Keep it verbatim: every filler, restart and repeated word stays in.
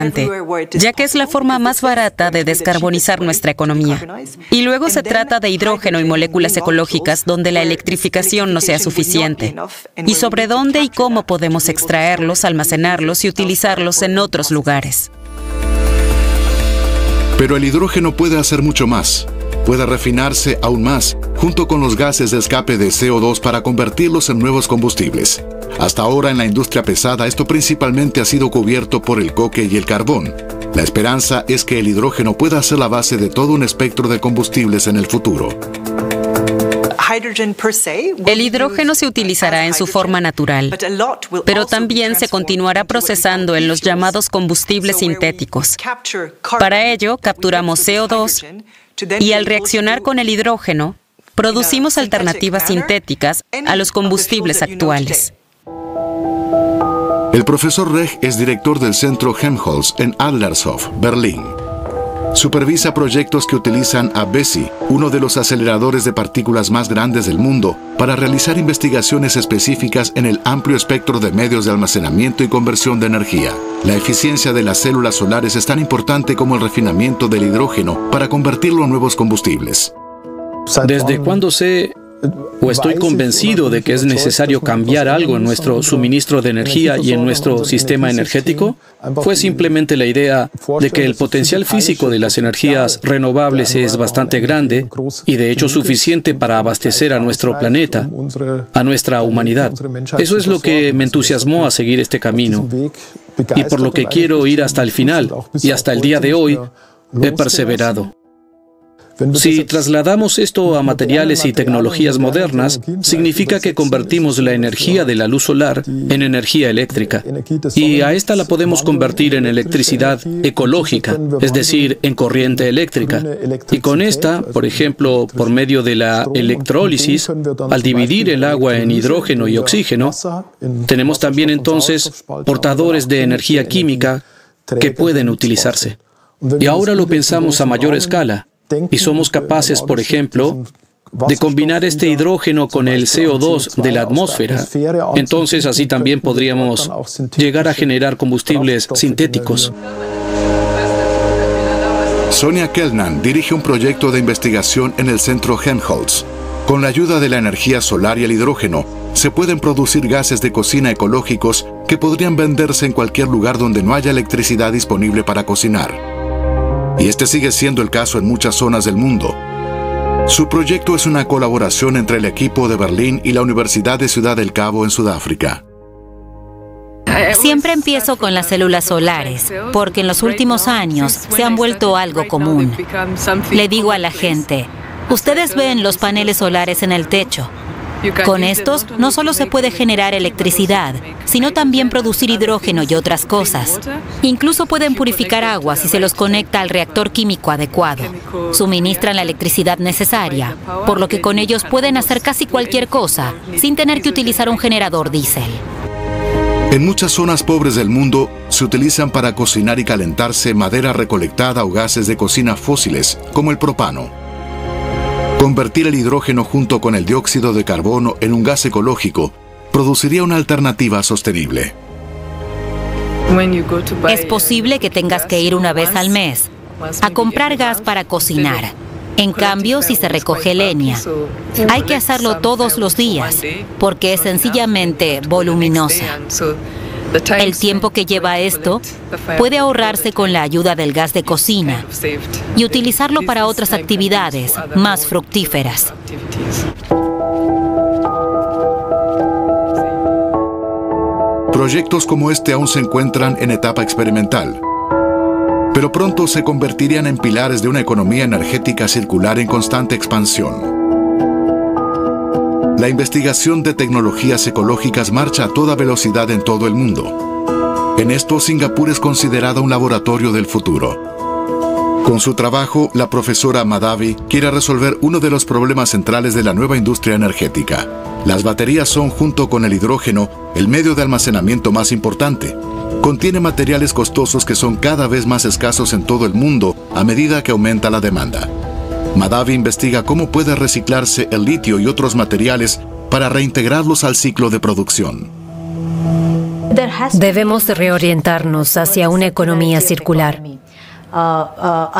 ya que es la forma más barata de descarbonizar nuestra economía. Y luego se trata de hidrógeno y moléculas ecológicas donde la electrificación no sea suficiente, y sobre dónde y cómo podemos extraerlos, almacenarlos y utilizarlos en otros lugares. Pero el hidrógeno puede hacer mucho más. Puede refinarse aún más, junto con los gases de escape de C O dos para convertirlos en nuevos combustibles. Hasta ahora en la industria pesada esto principalmente ha sido cubierto por el coque y el carbón. La esperanza es que el hidrógeno pueda ser la base de todo un espectro de combustibles en el futuro. El hidrógeno se utilizará en su forma natural, pero también se continuará procesando en los llamados combustibles sintéticos. Para ello, capturamos C O dos y al reaccionar con el hidrógeno, producimos alternativas sintéticas a los combustibles actuales. El profesor Reg es director del centro Helmholtz en Adlershof, Berlín. Supervisa proyectos que utilizan a BESI, uno de los aceleradores de partículas más grandes del mundo, para realizar investigaciones específicas en el amplio espectro de medios de almacenamiento y conversión de energía. La eficiencia de las células solares es tan importante como el refinamiento del hidrógeno para convertirlo en nuevos combustibles. ¿Desde cuándo sé o estoy convencido de que es necesario cambiar algo en nuestro suministro de energía y en nuestro sistema energético? Fue simplemente la idea de que el potencial físico de las energías renovables es bastante grande y de hecho suficiente para abastecer a nuestro planeta, a nuestra humanidad. Eso es lo que me entusiasmó a seguir este camino y por lo que quiero ir hasta el final, y hasta el día de hoy he perseverado. Si trasladamos esto a materiales y tecnologías modernas, significa que convertimos la energía de la luz solar en energía eléctrica. Y a esta la podemos convertir en electricidad ecológica, es decir, en corriente eléctrica. Y con esta, por ejemplo, por medio de la electrólisis, al dividir el agua en hidrógeno y oxígeno, tenemos también entonces portadores de energía química que pueden utilizarse. Y ahora lo pensamos a mayor escala. Y somos capaces, por ejemplo, de combinar este hidrógeno con el C O dos de la atmósfera. Entonces, así también podríamos llegar a generar combustibles sintéticos. Sonja Kellnan dirige un proyecto de investigación en el centro Helmholtz. Con la ayuda de la energía solar y el hidrógeno, se pueden producir gases de cocina ecológicos que podrían venderse en cualquier lugar donde no haya electricidad disponible para cocinar. Y este sigue siendo el caso en muchas zonas del mundo. Su proyecto es una colaboración entre el equipo de Berlín y la Universidad de Ciudad del Cabo en Sudáfrica. Siempre empiezo con las células solares, porque en los últimos años se han vuelto algo común. Le digo a la gente, ustedes ven los paneles solares en el techo. Con estos no solo se puede generar electricidad, sino también producir hidrógeno y otras cosas. Incluso pueden purificar agua si se los conecta al reactor químico adecuado. Suministran la electricidad necesaria, por lo que con ellos pueden hacer casi cualquier cosa, sin tener que utilizar un generador diésel. En muchas zonas pobres del mundo se utilizan para cocinar y calentarse madera recolectada o gases de cocina fósiles, como el propano. Convertir el hidrógeno junto con el dióxido de carbono en un gas ecológico produciría una alternativa sostenible. Es posible que tengas que ir una vez al mes a comprar gas para cocinar. En cambio, si se recoge leña, hay que hacerlo todos los días porque es sencillamente voluminosa. El tiempo que lleva esto puede ahorrarse con la ayuda del gas de cocina y utilizarlo para otras actividades más fructíferas. Proyectos como este aún se encuentran en etapa experimental, pero pronto se convertirían en pilares de una economía energética circular en constante expansión. La investigación de tecnologías ecológicas marcha a toda velocidad en todo el mundo. En esto, Singapur es considerada un laboratorio del futuro. Con su trabajo, la profesora Madhavi quiere resolver uno de los problemas centrales de la nueva industria energética. Las baterías son, junto con el hidrógeno, el medio de almacenamiento más importante. Contiene materiales costosos que son cada vez más escasos en todo el mundo a medida que aumenta la demanda. Madhavi investiga cómo puede reciclarse el litio y otros materiales para reintegrarlos al ciclo de producción. Debemos reorientarnos hacia una economía circular.